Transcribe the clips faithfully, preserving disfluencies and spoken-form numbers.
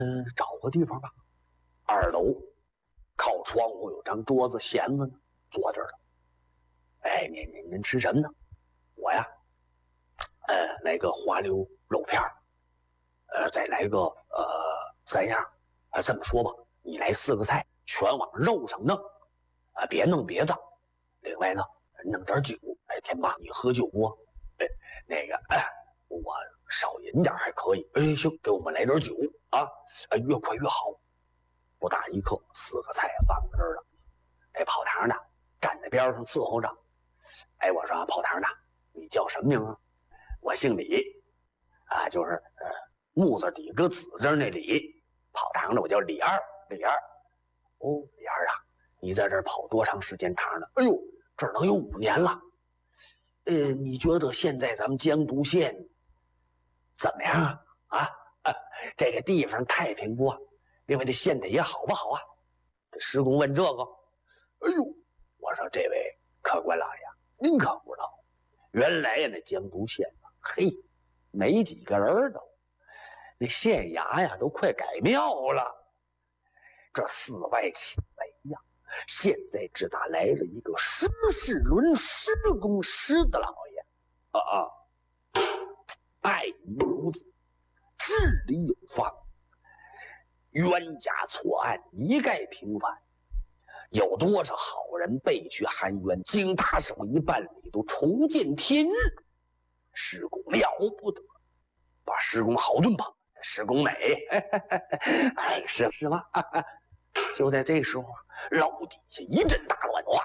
嗯，找个地方吧。二楼靠窗户有张桌子闲着呢，坐这儿了。哎，您您您吃什么呢？我呀，呃，来个滑溜肉片儿，呃，再来个呃三样，呃，这么说吧，你来四个菜，全往肉上弄，啊、呃，别弄别的。另外呢，弄点酒。哎，天霸，你喝酒不？哎，那个，哎，我少饮点还可以。哎，行，给我们来点酒啊，哎，越快越好。不大一刻，四个菜放在这儿了。这跑堂的站在边上伺候着。哎，我说跑堂的，你叫什么名啊？我姓李，啊，就是呃木字底个子字那李。跑堂的我叫李二，李二。哦，李二啊，你在这儿跑多长时间堂了？哎呦，这儿能有五年了。呃，你觉得现在咱们江都县怎么样啊？啊，啊这个地方太平不？另外这县的也好不好啊？这施公问这个，哎呦，我说这位客官老爷，您可不知道，原来呀那江都县啊，嘿，没几个人都，那县衙呀都快改庙了。这寺外岂为呀？现在只打来了一个施世伦施公施的老爷，啊啊，爱民如子，治理有方，冤假错案一概平反。有多少好人被去含冤，经他手一办理，都重见天日。施公了不得，把施公好顿捧，施公美，哎，是是吧？就在这时候，楼底下一阵大乱，哇！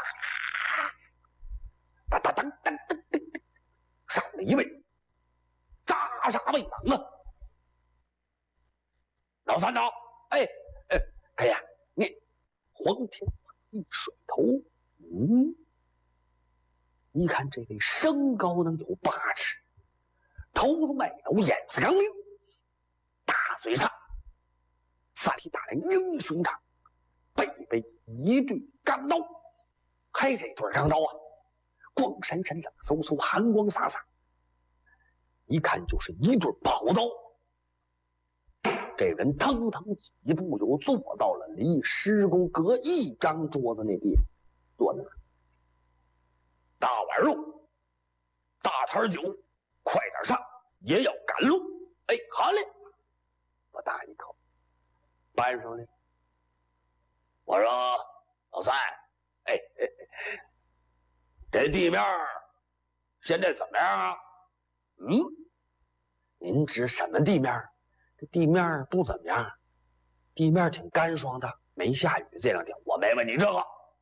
哒哒当当当当，上了一位扎杀卫榜啊！老三长，哎哎哎呀，你黄天一甩头，嗯，一看这位身高能有八尺，头如麦斗，眼似钢铃，大嘴上三匹大梁英雄长。背背一对钢刀，还这对钢刀啊，光闪闪、冷飕飕、寒光飒飒，一看就是一对宝刀。这人腾腾几步就坐到了离施公隔一张桌子那地方，坐那儿。大碗肉，大坛酒，快点上，也要赶路。哎，好嘞，我大一口，搬上来。我说老三，哎，哎这地面现在怎么样啊？嗯，您指什么地面？这地面不怎么样，地面挺干爽的，没下雨。这两天我没问你这个。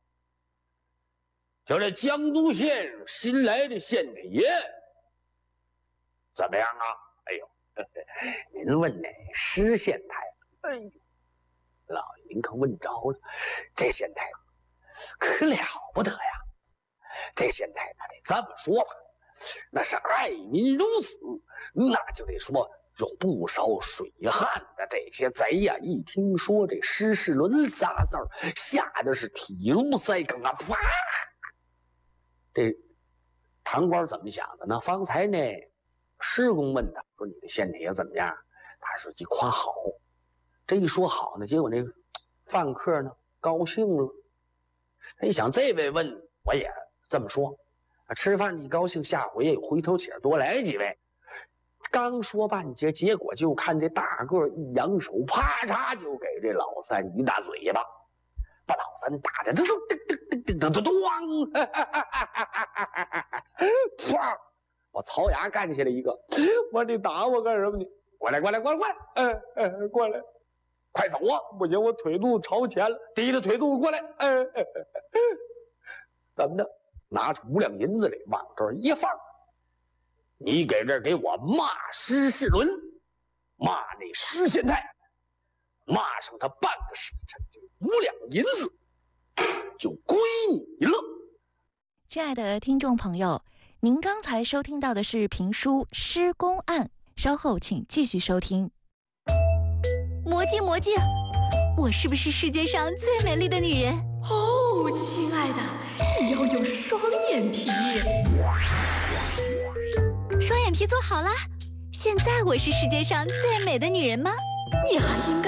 就这江都县新来的县太爷怎么样啊？哎呦，您问哪施县太？哎呦。老爷，您可问着了，这县太可了不得呀！这县太那得这么说吧，那是爱民如子，那就得说有不少水旱的这些贼呀，一听说这施世伦仨字儿，吓得是体如塞梗啊！啪！这堂官怎么想的呢？方才呢，施公问他说：“你的县太爷怎么样？”他说：“一夸好。”这一说好呢，结果那个饭客呢高兴了。他一想，这位问我也这么说，吃饭你高兴，下回也回头且多来几位。刚说半截，结果就看这大个一扬手，啪嚓就给这老三一大嘴巴，把老三打的噔噔噔噔噔噔咚，啪！我槽牙干下来一个，我说你打我干什么你？过来过来过来过来，哎哎过来。快走啊！不行，我腿肚子朝前了，提着腿肚子过来。哎哎哎，怎么的？拿出五两银子来，往这儿一放。你给这儿给我骂施世伦，骂那施县太，骂上他半个时辰，这五两银子就归你了。 亲爱的听众朋友，您刚才收听到的是评书《施公案》，稍后请继续收听。 魔镜魔镜，我是不是世界上最美丽的女人？ 哦，亲爱的，你要有双眼皮。 双眼皮做好了，现在我是世界上最美的女人吗？ 你还应该